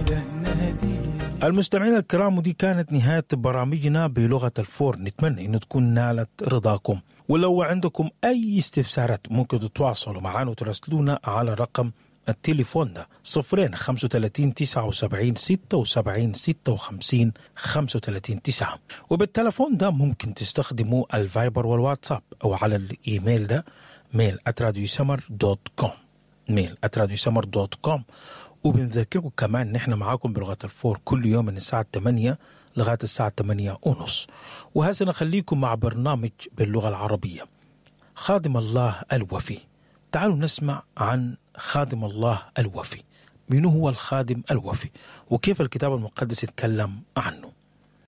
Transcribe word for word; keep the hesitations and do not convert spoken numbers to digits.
المستمعين الكرام، ودي كانت نهاية برامجنا بلغة الفور. نتمنى أن تكون نالت رضاكم، ولو عندكم أي استفسارات ممكن تتواصلوا معنا وترسلونا على رقم التليفون ده صفرين خمسة وثلاثين تسعة وسبعين ستة وسبعين ستة وخمسين خمسة وثلاثين تسعة. وبالتليفون ده ممكن تستخدموا الفايبر والواتساب، أو على الإيميل ده ميل آت راديو سمر دوت كوم ميل آت راديو سمر دوت كوم. وبنذكركم كمان ان احنا معاكم بلغة الفور كل يوم من الساعة ثمانية لغاية الساعة ثمانية ونص. وهذا نخليكم مع برنامج باللغة العربية خادم الله الوفي. تعالوا نسمع عن خادم الله الوفي. من هو الخادم الوفي وكيف الكتاب المقدس يتكلم عنه؟